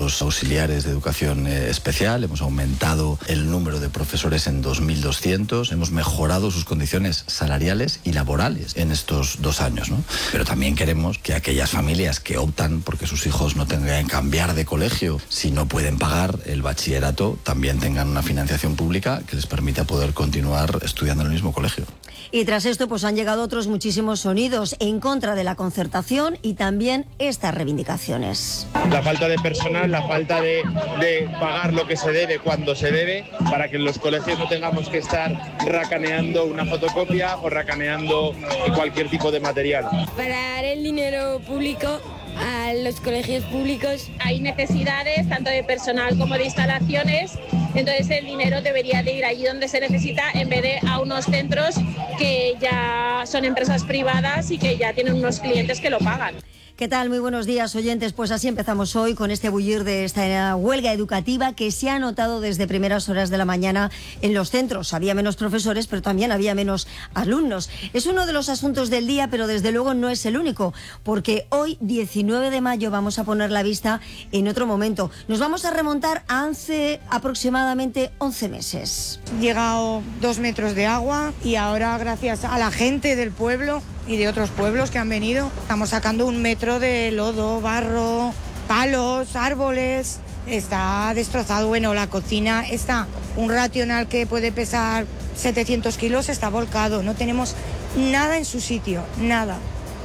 los auxiliares de educación especial, hemos aumentado el número de profesores en 2.200, hemos mejorado sus condiciones salariales y laborales en estos 2 años, ¿no? Pero también queremos que aquellas familias que optan porque sus hijos no tengan que cambiar de colegio, si no pueden pagar el bachillerato, también tengan una financiación pública que les permita poder continuar estudiando en el mismo colegio. Y tras esto pues han llegado otros muchísimos sonidos en contra de la concertación y también estas reivindicaciones. La falta de personal, la falta de pagar lo que se debe cuando se debe, para que en los colegios no tengamos que estar racaneando una fotocopia o racaneando cualquier tipo de material. Para dar el dinero público a los colegios públicos hay necesidades tanto de personal como de instalaciones, entonces el dinero debería de ir allí donde se necesita en vez de a unos centros que ya son empresas privadas y que ya tienen unos clientes que lo pagan. ¿Qué tal? Muy buenos días, oyentes. Pues así empezamos hoy con este bullir de esta huelga educativa que se ha notado desde primeras horas de la mañana en los centros. Había menos profesores, pero también había menos alumnos. Es uno de los asuntos del día, pero desde luego no es el único, porque hoy, 19 de mayo, vamos a poner la vista en otro momento. Nos vamos a remontar a hace aproximadamente 11 meses. Llegado 2 metros de agua y ahora, gracias a la gente del pueblo y de otros pueblos que han venido, estamos sacando 1 metro de lodo, barro, palos, árboles. Está destrozado. Bueno, la cocina está, un racional que puede pesar 700 kilos está volcado. No tenemos nada en su sitio, nada.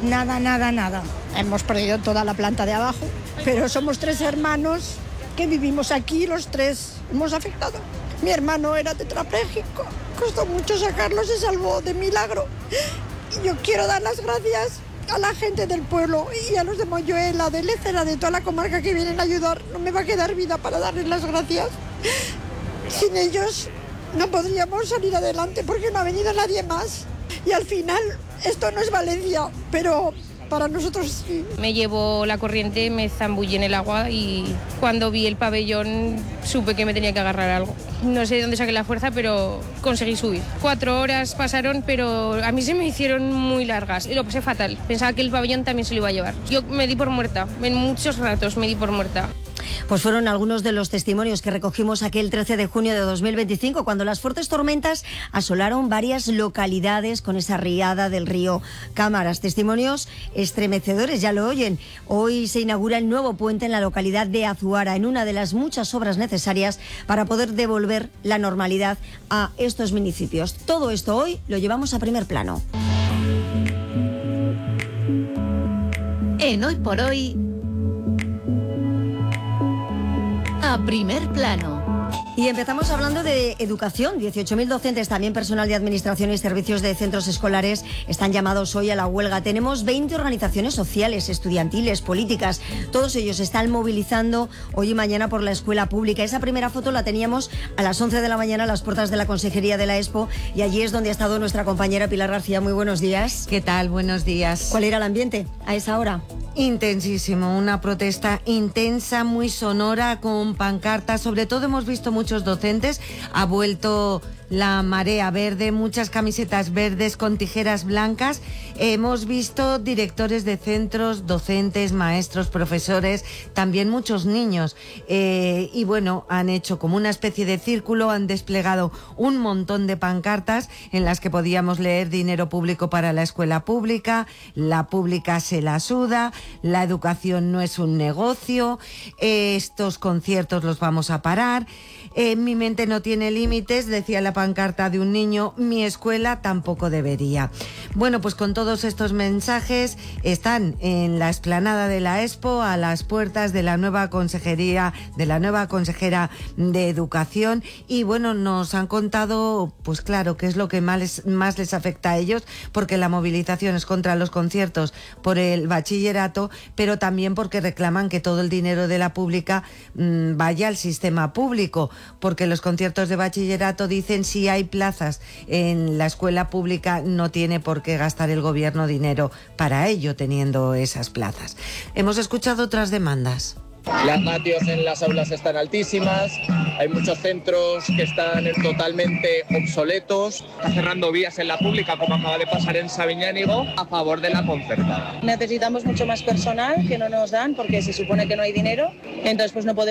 Hemos perdido toda la planta de abajo, pero somos 3 hermanos que vivimos aquí, los 3 hemos afectado. Mi hermano era tetrapléjico, costó mucho sacarlo, se salvó de milagro. Y yo quiero dar las gracias a la gente del pueblo y a los de Moyuela, de Lecera, de toda la comarca que vienen a ayudar. No me va a quedar vida para darles las gracias. Sin ellos no podríamos salir adelante porque no ha venido nadie más. Y al final, esto no es Valencia, pero para nosotros sí. Me llevó la corriente, me zambullí en el agua y cuando vi el pabellón supe que me tenía que agarrar algo. No sé de dónde saqué la fuerza, pero conseguí subir. 4 horas pasaron, pero a mí se me hicieron muy largas y lo pasé fatal. Pensaba que el pabellón también se lo iba a llevar. Yo me di por muerta, en muchos ratos me di por muerta. Pues fueron algunos de los testimonios que recogimos aquel 13 de junio de 2025, cuando las fuertes tormentas asolaron varias localidades con esa riada del río Cámaras. Testimonios estremecedores, ya lo oyen. Hoy se inaugura el nuevo puente en la localidad de Azuara, en una de las muchas obras necesarias para poder devolver la normalidad a estos municipios. Todo esto hoy lo llevamos a primer plano. En Hoy por Hoy, a primer plano. Y empezamos hablando de educación. 18.000 docentes, también personal de administración y servicios de centros escolares, están llamados hoy a la huelga. Tenemos 20 organizaciones sociales, estudiantiles, políticas. Todos ellos están movilizando hoy y mañana por la escuela pública. Esa primera foto la teníamos a las 11 de la mañana a las puertas de la Consejería de la Expo, y allí es donde ha estado nuestra compañera Pilar García. Muy buenos días. ¿Qué tal? Buenos días. ¿Cuál era el ambiente a esa hora? Intensísimo, una protesta intensa, muy sonora, con pancartas. Sobre todo hemos visto muchos docentes, ha vuelto la marea verde, muchas camisetas verdes con tijeras blancas. Hemos visto directores de centros, docentes, maestros, profesores, también muchos niños. Y bueno, han hecho como una especie de círculo, han desplegado un montón de pancartas en las que podíamos leer: dinero público para la escuela pública, la pública se la suda, la educación no es un negocio, estos conciertos los vamos a parar. Mi mente no tiene límites, decía la pancarta de un niño, mi escuela tampoco debería. Bueno, pues con todos estos mensajes están en la explanada de la Expo, a las puertas de la nueva consejería, de la nueva consejera de Educación, y bueno, nos han contado, pues claro, qué es lo que más les afecta a ellos, porque la movilización es contra los conciertos por el bachillerato, pero también porque reclaman que todo el dinero de la pública vaya al sistema público, porque los conciertos de bachillerato dicen: si hay plazas en la escuela pública no tiene por qué gastar el gobierno dinero para ello, teniendo esas plazas. Hemos escuchado otras demandas. Las ratios en las aulas están altísimas, hay muchos centros que están totalmente obsoletos. Está cerrando vías en la pública, como acaba de pasar en Sabiñánigo, a favor de la concertada. Necesitamos mucho más personal que no nos dan porque se supone que no hay dinero, entonces pues no podemos